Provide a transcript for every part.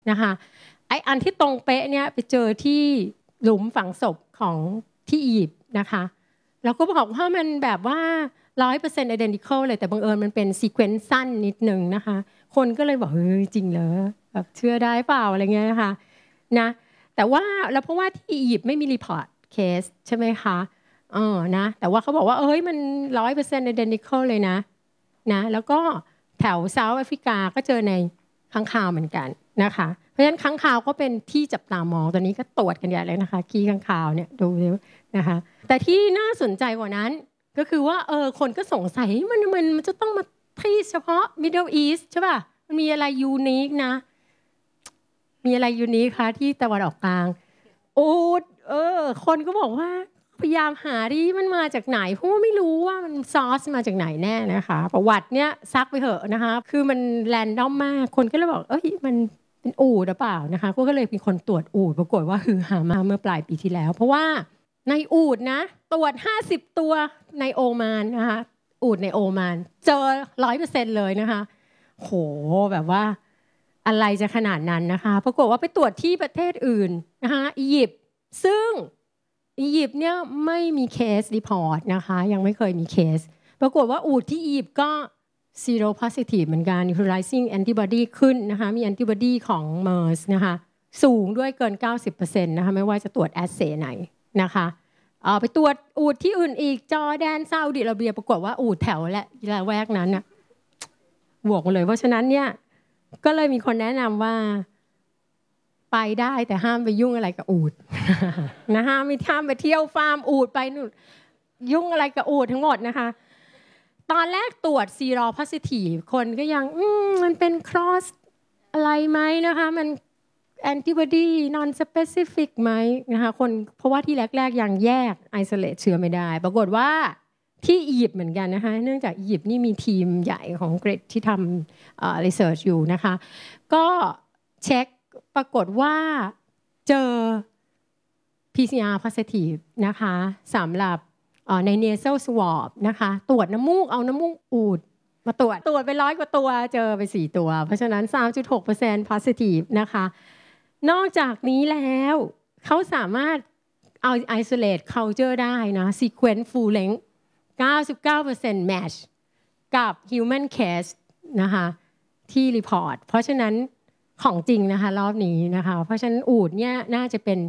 นะคะไออันที่ตรงเป๊ะเนี่ยไปเจอที่หลุมฝังศพของที่อียิปต์นะคะแล้วก็บอกว่ามันแบบว่า 100% identical เลยแต่บังเอิญมันเป็นซีเควนซ์สั้นนิดนึงนะคะคนก็เลยบอกเฮ้ยจริงเหรอแบบเชื่อได้เปล่าอะไรเงี้ยนะคะนะแต่ว่าแล้วเพราะว่าที่อียิปต์ไม่มีรีพอร์ตเคสใช่ไหมคะนะแต่ว่าเขาบอกว่าเอ้ยมัน 100% identical เลยนะแล้วก็แถวเซาท์แอฟริกาก็เจอในค้างคาวเหมือนกันนะคะเพราะฉะนั้นค้างคาวก็เป็นที่จับตามองตอนนี้ก็ตรวจกันใหญ่เลยนะคะขี้ค้างคาวเนี่ยดูนะคะแต่ที่น่าสนใจกว่านั้นก็คือว่าคนก็สงสัยมันจะต้องมาที่เฉพาะ Middle East ใช่ป่ะมันมีอะไรยูนิคนะมีอะไรยูนิคคะที่ตะวันออกกลางอูฐคนก็บอกว่าพยายามหาดิมันมาจากไหนเพราะว่าไม่รู้ว่ามันซอสมาจากไหนแน่นะคะประวัติเนี้ยซักไปเถอะนะคะคือมันแรนดอมมากคนก็เลยบอกมันเป็นอูฐหรือเปล่านะคะก็เลยมีคนตรวจอูฐปรากฏว่าฮือฮามากเมื่อปลายปีที่แล้วเพราะว่าในอูฐนะตรวจ50ตัวในโอมานนะคะอูฐในโอมานเจอ 100% เลยนะคะโหแบบว่าอะไรจะขนาดนั้นนะคะปรากฏว่าไปตรวจที่ประเทศอื่นนะคะอียิปต์ซึ่งอียิปต์เนี่ยไม่มีเคสรีพอร์ตนะคะยังไม่เคยมีเคสปรากฏว่าอูฐที่อียิปต์ก็ zero positive เหมือนกัน neutralizing antibody ขึ้นนะคะมี antibody ของ MERS นะคะสูงด้วยเกิน 90% นะคะไม่ว่าจะตรวจแอสเซย์ไหนนะคะไปตรวจอูฐที่อื่นอีกจอร์แดนซาอุดิอาระเบียปรากฏว่าอูฐแถวและละแวกนั้นน่ะบวกเลยเพราะฉะนั้นเนี่ยก็เลยมีคนแนะนำว่าไปได้แต่ห้ามไปยุ่งอะไรกับอูฐนะห้ามไปเที่ยวฟาร์มอูฐไปนู่นยุ่งอะไรกับอูฐทั้งหมดนะคะตอนแรกตรวจซีโร่โพซิทีฟคนก็ยังมันเป็นครอสอะไรไหมนะคะมันแอนติบอดีนอนสเปซิฟิกไหมนะคะคนเพราะว่าที่แรกๆยังแยกไอโซเลตเชื้อไม่ได้ปรากฏว่าที่อียิปต์เหมือนกันนะคะเนื่องจากอียิปต์นี่มีทีมใหญ่ของเกรดที่ทำรีเสิร์ชอยู่นะคะก็เช็คปรากฏว่าเจอ PCR positive นะคะสำหรับใน nasal swab นะคะตรวจน้ำมูกเอาน้ำมูกอูฐมาตรวจไป100 กว่าตัวเจอไป4ตัวเพราะฉะนั้น 3.6% positive นะคะนอกจากนี้แล้วเขาสามารถเอา isolate culture ได้นะ sequence full length 99% match กับ human case นะคะที่ report เพราะฉะนั้นของจริงนะคะรอบนี้นะคะเพราะฉะนั้นอูฐเนี่ยน่าจะเป็น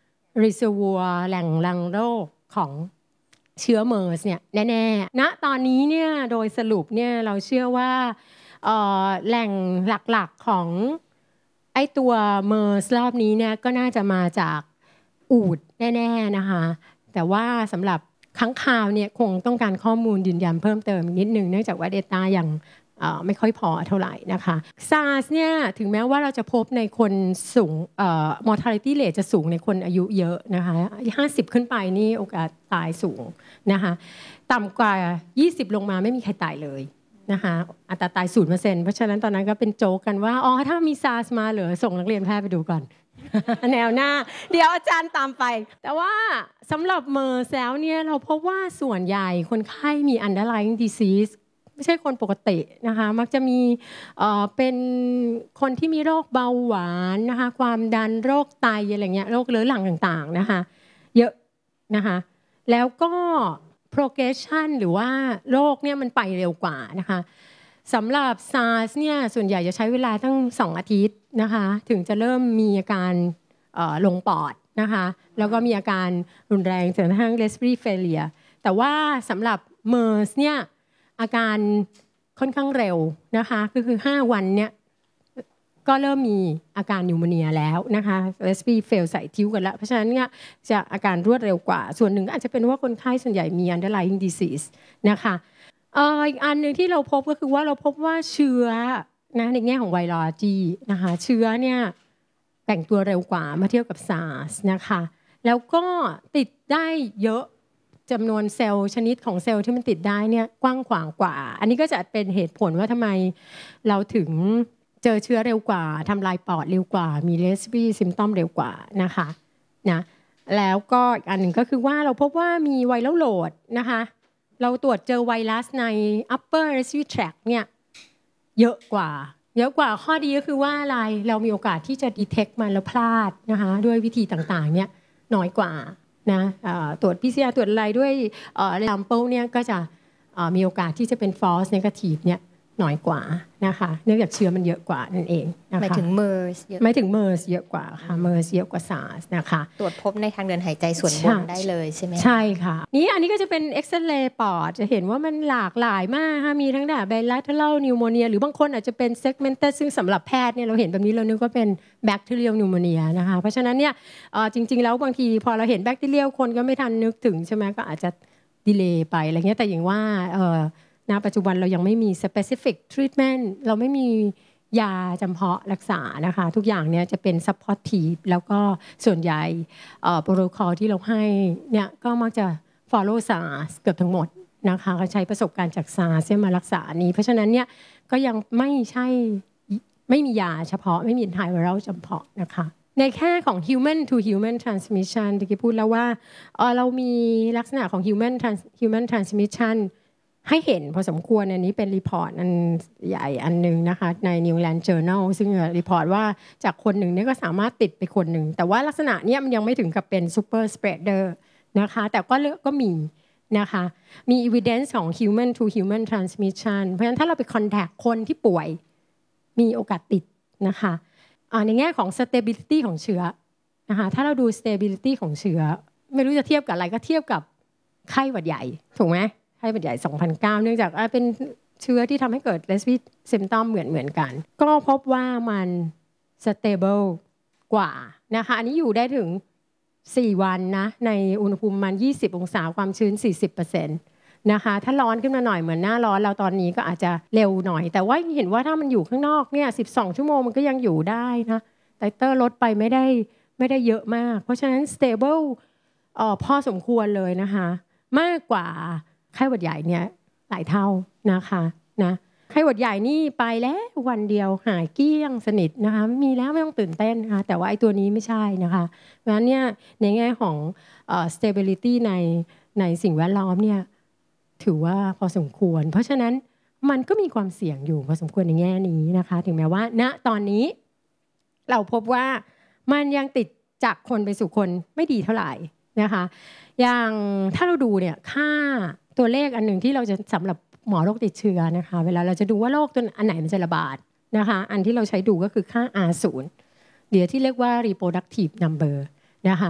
reservoir แหล่งรังโรคของเชื้อเมอร์สเนี่ยแน่ๆณตอนนี้เนี่ยโดยสรุปเนี่ยเราเชื่อว่าแหล่งหลักๆของไอตัวเมอร์สรอบนี้เนี่ยก็น่าจะมาจากอูฐแน่ๆนะคะแต่ว่าสำหรับค้างคาวเนี่ยคงต้องการข้อมูลยืนยันเพิ่มเติมนิดนึงเนื่องจากว่า Data ยังไม่ค่อยพอเท่าไหร่นะคะ SARS เนี่ยถึงแม้ว่าเราจะพบในคนสูงmortality rate จะสูงในคนอายุเยอะนะคะ50ขึ้นไปนี่โอกาสตายสูงนะคะต่ำกว่า20ลงมาไม่มีใครตายเลยนะคะอัตราตาย 0% เพราะฉะนั้นตอนนั้นก็เป็นโจ๊กกันว่าถ้ามี SARS มาเหลือส่งนักเรียนแพทย์ไปดูก่อน แนวหน้าเดี๋ยวอาจารย์ตามไปแต่ว่าสำหรับเมอร์แล้วเนี่ยเราพบว่าส่วนใหญ่คนไข้มี underlying disease ไม่ใช่คนปกตินะคะมักจะมีเป็นคนที่มีโรคเบาหวานนะคะความดันโรคไตอะไรเงี้ยโรคเรื้อรังต่างๆนะคะเยอะนะคะแล้วก็ progression หรือว่าโรคเนี่ยมันไปเร็วกว่านะคะสำหรับ SARS เนี่ยส่วนใหญ่จะใช้เวลาตั้ง2 อาทิตย์นะคะถึงจะเริ่มมีอาการลงปอดนะคะแล้วก็มีอาการรุนแรงจนกระทั่ง respiratory failure แต่ว่าสำหรับ MERS เนี่ยอาการค่อนข้างเร็วนะคะก็คือ5 วันเนี่ยก็เริ่มมีอาการนิวโมเนียแล้วนะคะ respiratory fail ใส่ทิ้วกันแล้วเพราะฉะนั้นเนี่ยจะอาการรวดเร็วกว่าส่วนหนึ่งอาจจะเป็นว่าคนไข้ส่วนใหญ่มี underlying disease นะคะอีกอันหนึ่งที่เราพบก็คือว่าเราพบว่าเชื้อนะในแง่ของไวรัสนะคะเชื้อเนี่ยแต่งตัวเร็วกว่าเมื่อเทียบกับ SARS นะคะแล้วก็ติดได้เยอะจำนวนเซลล์ชนิดของเซลล์ที่มันติดได้เนี่ยกว้างขวางกว่าอันนี้ก็จะเป็นเหตุผลว่าทำไมเราถึงเจอเชื้อเร็วกว่าทำลายปอดเร็วกว่ามี respiratory symptom เร็วกว่านะคะนะแล้วก็อีกอันหนึ่งก็คือว่าเราพบว่ามีไวรัลโหลดนะคะเราตรวจเจอไวรัสใน upper respiratory tract เนี่ยเยอะกว่าเยอะกว่าข้อดีก็คือว่าอะไรเรามีโอกาสที่จะ detect มันแล้วพลาดนะคะด้วยวิธีต่างๆเนี่ยน้อยกว่านะตรวจ PCR ตรวจอะไรด้วยsample เนี่ยก็จะมีโอกาสที่จะเป็น false negative เนี่ยน้อยกว่านะคะเนื่องจากเชื้อมันเยอะกว่านั่นเองนะคะหมายถึง MERS เยอะหมายถึง MERS เยอะกว่าค่ะ MERS เยอะกว่า SARS นะคะตรวจพบในทางเดินหายใจส่วนบนได้เลยใช่ไหมใช่ค่ะอันนี้ก็จะเป็นเอ็กซเรย์ปอดจะเห็นว่ามันหลากหลายมากค่ะมีทั้งแบบ bilateral pneumonia หรือบางคนอาจจะเป็น segmented ซึ่งสำหรับแพทย์เนี่ยเราเห็นแบบนี้เรานึกว่าเป็น bacterial pneumonia นะคะเพราะฉะนั้นเนี่ยจริงๆแล้วบางทีพอเราเห็น bacterial คนก็ไม่ทันนึกถึงใช่ไหมก็อาจจะดีเลย์ไปอะไรเงี้ยแต่อย่างว่าณปัจจุบันเรายังไม่มี specific treatment เราไม่มียาจำเพาะรักษานะคะทุกอย่างเนี่ยจะเป็น supportive แล้วก็ส่วนใหญ่โปรโตคอลที่เราให้เนี่ยก็มักจะ follow SARS เกือบทั้งหมดนะคะเขาใช้ประสบการณ์จาก SARS มารักษานี้เพราะฉะนั้นเนี่ยก็ยังไม่มียาเฉพาะไม่มี antiviral เฉพาะนะคะในแค่ของ human to human transmission ตะกี้พูดแล้วว่าเรามีลักษณะของ human transmission ให้เห็นพอสมควรอันนี้เป็นรีพอร์ตอันใหญ่อันหนึ่งนะคะใน New England Journal ซึ่งรีพอร์ตว่าจากคนหนึ่งนี่ก็สามารถติดไปคนหนึ่งแต่ว่าลักษณะนี้มันยังไม่ถึงกับเป็น super spreader นะคะแต่ก็มีนะคะมี evidence ของ human to human transmission เพราะฉะนั้นถ้าเราไป contact คนที่ป่วยมีโอกาสติดนะคะในแง่ของ stability ของเชื้อนะคะถ้าเราดู stability ของเชื้อไม่รู้จะเทียบกับอะไรก็เทียบกับไข้หวัดใหญ่ถูกไหมไข้หวัดใหญ่ 2009 เนื่องจากเป็นเชื้อที่ทำให้เกิด respiratory symptom เหมือนกันก็พบว่ามัน stable กว่านะคะอันนี้อยู่ได้ถึง4 วันนะในอุณหภูมิมัน20 องศาความชื้น 40% นะคะถ้าร้อนขึ้นมาหน่อยเหมือนหน้าร้อนเราตอนนี้ก็อาจจะเร็วหน่อยแต่ว่าเห็นว่าถ้ามันอยู่ข้างนอกเนี่ย12 ชั่วโมงมันก็ยังอยู่ได้นะไตเตอร์ลดไปไม่ได้เยอะมากเพราะฉะนั้น stable พอสมควรเลยนะคะมากกว่าไข้หวัดใหญ่เนี่ยหลายเท่านะคะนะไข้หวัดใหญ่นี่ไปแล้ววันเดียวหายเกลี้ยงสนิทนะคะมีแล้วไม่ต้องตื่นเต้นนะคะแต่ว่าไอ้ตัวนี้ไม่ใช่นะคะเพราะฉะนั้นเนี่ยในแง่ของstability ในสิ่งแวดล้อมเนี่ยถือว่าพอสมควรเพราะฉะนั้นมันก็มีความเสี่ยงอยู่พอสมควรในแง่นี้นะคะถึงแม้ว่าณตอนนี้เราพบว่ามันยังติดจากคนไปสู่คนไม่ดีเท่าไหร่นะคะอย่างถ้าเราดูเนี่ยค่าตัวเลขอันหนึ่งที่เราจะสำหรับหมอโรคติดเชื้อนะคะเวลาเราจะดูว่าโรคตัวอันไหนมันจะระบาดนะคะอันที่เราใช้ดูก็คือค่า R0 เดี๋ยวที่เรียกว่า reproductive number นะคะ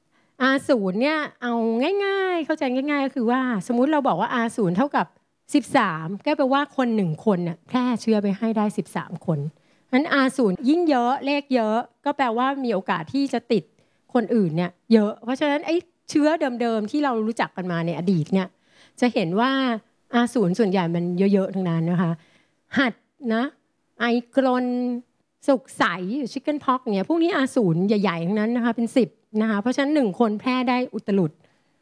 R0 เนี่ยเอาง่ายๆเข้าใจง่ายๆก็คือว่าสมมุติเราบอกว่า R0 เท่ากับ13ก็แปลว่าคน1คนเนี่ยแพร่เชื้อไปให้ได้13คนงั้น R0 ยิ่งเยอะเลขเยอะก็แปลว่ามีโอกาสที่จะติดคนอื่นเนี่ยเยอะเพราะฉะนั้นไอ้เชื้อเดิมๆที่เรารู้จักกันมาในอดีตเนี่ยจะเห็นว่า R0 ส่วนใหญ่มันเยอะๆทั้งนั้นนะคะหัดนะไอกรนสุกใสชิคเก้นพ็อกเนี่ยพวกนี้ R0 ใหญ่ๆทั้งนั้นนะคะเป็น10นะคะเพราะฉะนั้น1คนแพร่ได้อุตลุด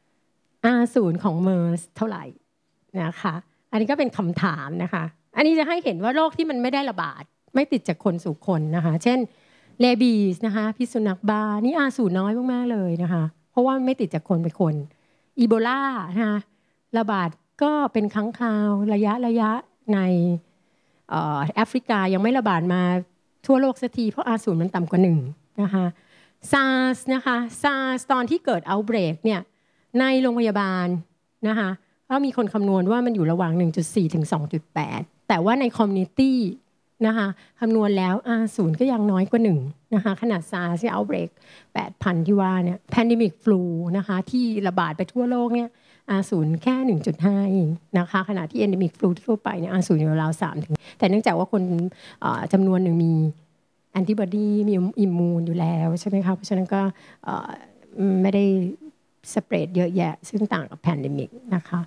R0 ของ MERS เท่าไหร่นะคะอันนี้ก็เป็นคำถามนะคะอันนี้จะให้เห็นว่าโรคที่มันไม่ได้ระบาดไม่ติดจากคนสู่คนนะคะเช่นเลบีสนะคะพิษสุนัขบ้านี่ R0 น้อยมากๆเลยนะคะเพราะว่าไม่ติดจากคนไปคนอีโบลานะคะระบาดก็เป็นครั้งคราวระยะในแอฟริกายังไม่ระบาดมาทั่วโลกสักทีเพราะ R0 มันต่ำกว่า1นะคะSARS นะคะ SARS ตอนที่เกิด outbreak เนี่ยในโรงพยาบาลนะคะก็มีคนคำนวณว่ามันอยู่ระหว่าง 1.4 ถึง 2.8 แต่ว่าใน community นะคะคำนวณแล้ว R0 ก็ยังน้อยกว่า1นะคะขนาด SARS ที่ outbreak 8,000 ที่ว่าเนี่ย pandemic flu นะคะที่ระบาดไปทั่วโลกเนี่ย R0 แค่ 1.5 เองนะคะขณะที่ endemic flu ทั่วไปเนี่ย R0 อยู่ราวๆ3ถึงแต่เนื่องจากว่าคนจำนวนหนึ่งมีแอนติบอดีมีอิมมูนอยู่แล้วใช่ไหมคะเพราะฉะนั้นก็ไม่ได้สเปรดเยอะแยะซึ่งต่างกับแพนเดมิกนะคะ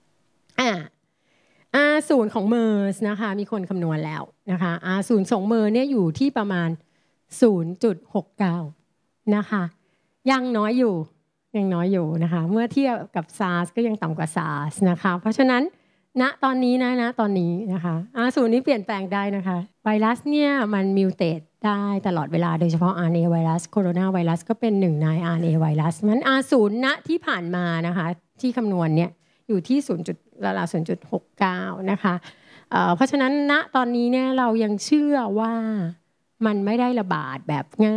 R0 ของ MERS นะคะมีคนคำนวณแล้วนะคะ R0 ของ MERS เนี่ยอยู่ที่ประมาณ 0.69 นะคะยังน้อยอยู่นะคะเมื่อเทียบกับ SARS ก็ยังต่ำกว่า SARS นะคะเพราะฉะนั้นณตอนนี้นะคะ R0 นี้เปลี่ยนแปลงได้นะคะไวรัสเนี่ยมันมิวเทตได้ตลอดเวลาโดยเฉพาะ RNA ไวรัสโคโรนาไวรัสก็เป็นหนึ่งใน RNA ไวรัสนั้น R0 ณที่ผ่านมานะคะที่คำนวณเนี่ยอยู่ที่ 0.69 นะคะเพราะฉะนั้นณตอนนี้เนี่ยเรายังเชื่อว่ามันไม่ได้ระบาดแบบง่าย